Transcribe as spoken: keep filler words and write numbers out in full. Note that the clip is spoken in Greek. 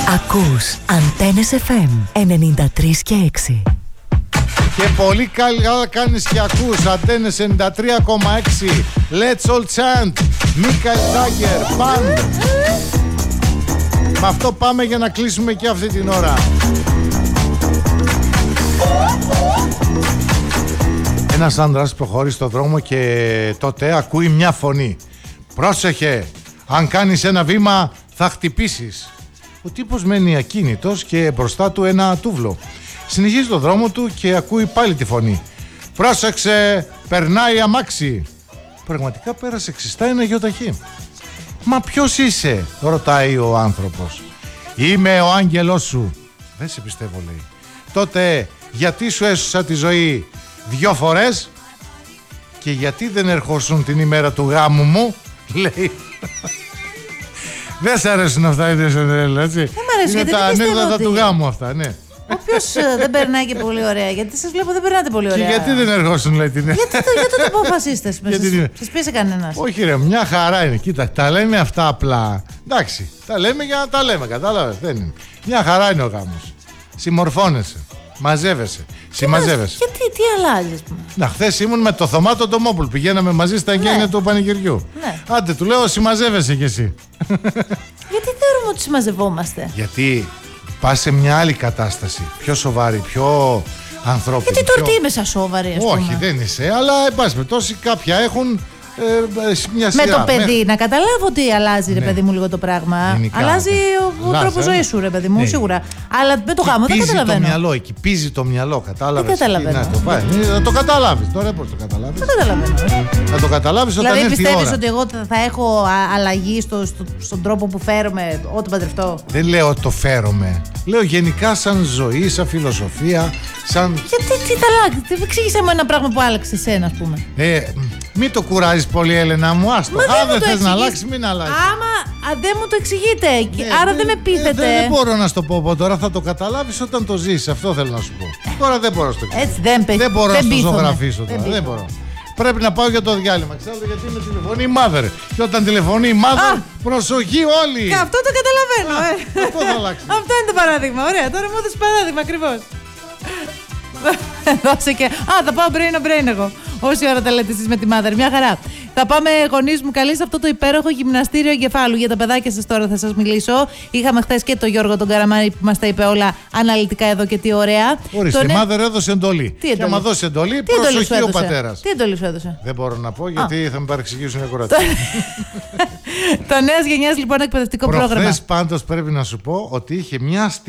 Ακούς Αντένες εφ εμ ενενήντα τρία και έξι. Και πολύ καλά κάνεις και ακούς Αντένες ενενήντα τρία κόμμα έξι. Let's all chant Μίκαελ Τζάγκερ Band. Με αυτό πάμε για να κλείσουμε και αυτή την ώρα. Ένας άντρας προχωρεί στο δρόμο και τότε ακούει μια φωνή. Πρόσεχε, αν κάνεις ένα βήμα θα χτυπήσεις. Ο τύπος μένει ακίνητος και μπροστά του ένα τούβλο. Συνεχίζει το δρόμο του και ακούει πάλι τη φωνή. Πρόσεξε, περνάει αμάξι. Πραγματικά πέρασε ξιστά ένα γιοταχή. Μα ποιος είσαι, ρωτάει ο άνθρωπος. Είμαι ο άγγελός σου. Δεν σε πιστεύω, λέει. Τότε γιατί σου έσωσα τη ζωή δυο φορές και γιατί δεν ερχόσουν την ημέρα του γάμου μου, λέει. Δεν σ' αρέσουν αυτά, έτσι. Δεν μ' αρέσουν, είναι γιατί τα ανέκδοτα ότι... του γάμου αυτά, ναι. Όποιος δεν περνάει και πολύ ωραία, γιατί σας βλέπω δεν περνάτε πολύ ωραία. Και γιατί δεν ερχόσουν, λέει την. Γιατί το, γιατί το αποφασίστε, σας πίεσε κανένας. Όχι ρε, μια χαρά είναι. Κοίτα, τα λέμε αυτά απλά. Εντάξει, τα λέμε για να τα λέμε, κατάλαβες. Δεν είναι. Μια χαρά είναι ο γάμος. Συμμορφώνεσαι, μαζεύεσαι, συμμαζεύεσαι. Γιατί, τι αλλάζει, ας πούμε. Να, χθες ήμουν με το Θωμά τον Τομόπουλ. Πηγαίναμε μαζί στα εγγένεια ναι. του πανηγυριού. Ναι. Άντε, του λέω, συμμαζεύεσαι κι εσύ. Γιατί θεωρούμε ότι συμμαζευόμαστε. Γιατί πας σε μια άλλη κατάσταση. Πιο σοβαρή, πιο ανθρώπινη. Γιατί τώρα πιο... τι είμαι σαν σοβαρή, ας πούμε. Όχι, δεν είσαι, αλλά εν πάση περιπτώσει κάποια έχουν. Ε, μια σειρά, με το παιδί, μέχρι... να καταλάβω ότι αλλάζει, ρε ναι. παιδί μου, λίγο το πράγμα. Γενικά, αλλάζει ο, ο τρόπος ζωής σου, ρε παιδί μου, ναι. σίγουρα. Αλλά με το γάμο δεν καταλαβαίνω. Πίζει το μυαλό, εκεί πίζει το μυαλό, κατάλαβες. Δεν καταλαβαίνω. Να το, πάει. Να το καταλάβεις. Τώρα πώς το καταλάβεις. Δεν καταλαβαίνω. Να το καταλάβεις όταν δηλαδή, έρθει η ώρα. Δηλαδή, πιστεύεις ότι εγώ θα έχω αλλαγή στο, στο, στον τρόπο που φέρομαι όταν παντρευτώ. Δεν λέω το φέρομαι. Λέω γενικά σαν ζωή, σαν φιλοσοφία, σαν. Γιατί τι θα αλλάξει, εξήγησέ μου ένα πράγμα που άλλαξε εσένα, ας πούμε. Ε, μην το κουράζεις πολύ, Έλενα μου, άστο. Αν δεν θες να αλλάξει, μην αλλάξει. Άμα δεν μου το εξηγείτε, ναι, άρα δεν, δεν με πείθετε. Δεν, δεν μπορώ να σου το πω από τώρα, θα το καταλάβεις όταν το ζήσεις. Αυτό θέλω να σου πω. Τώρα δεν μπορώ να σου το εξηγήσω. Έτσι δεν, δεν μπορώ δεν να σου το πείθομαι. ζωγραφίσω τώρα. Δεν, δεν μπορώ. Πρέπει να πάω για το διάλειμμα. Ξέρετε γιατί με τηλεφωνεί η mother. Και όταν τηλεφωνεί η mother, προσοχή όλοι. Και αυτό το καταλαβαίνω. Α, ε. αυτό θα αλλάξει. Αυτό είναι το παράδειγμα. Ωραία, τώρα μου έδωσε παράδειγμα ακριβώς. Δώσε και. Α, θα πάω brain on brain εγώ. Όση ώρα τα λέτε εσείς με τη mother. Μια χαρά. Θα πάμε, γονείς μου, καλή σε αυτό το υπέροχο γυμναστήριο εγκεφάλου. Για τα παιδάκια σας τώρα θα σας μιλήσω. Είχαμε χθες και τον Γιώργο τον Καραμάνη που μας τα είπε όλα αναλυτικά εδώ και τι ωραία. Ορίστε, η mother έδωσε εντολή. Τι εντολή? Και άμα δώσει εντολή, τι προσοχή εντολή ο πατέρας. Τι εντολή σου έδωσε? Δεν μπορώ να πω γιατί Α. θα με παρεξηγήσουν οι ακροατές. Το νέας γενιάς λοιπόν εκπαιδευτικό πρόγραμμα. Προχθές πάντως πρέπει να σου πω ότι είχε μια